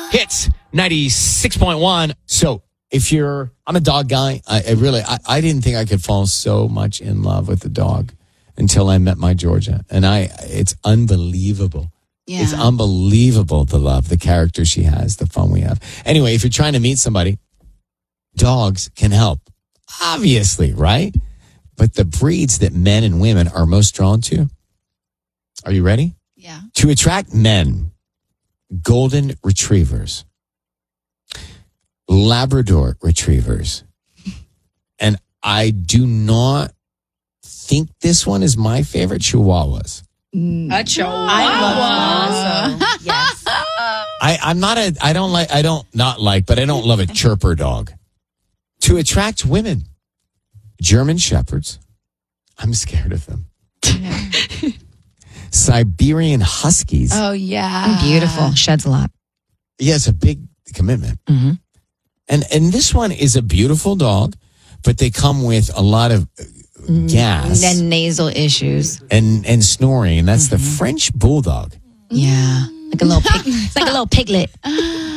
Hits 96.1. So I'm a dog guy. I didn't think I could fall so much in love with the dog until I met my Georgia. And it's unbelievable. Yeah. It's unbelievable, the love, the character she has, the fun we have. Anyway, if you're trying to meet somebody, dogs can help. Obviously, right? But the breeds that men and women are most drawn to, are you ready? Yeah. To attract men, golden retrievers, Labrador retrievers, and I do not think this one is my favorite, Chihuahuas. A chihuahua. I love So, yes. I don't love a chirper dog. To attract women, German Shepherds. I'm scared of them. Siberian Huskies. Oh, yeah. Beautiful. Sheds a lot. Yeah, it's a big commitment. Mm-hmm. And this one is a beautiful dog, but they come with a lot of gas And nasal issues. and snoring, and that's the French Bulldog. Yeah. Like a little pig. It's like a little piglet.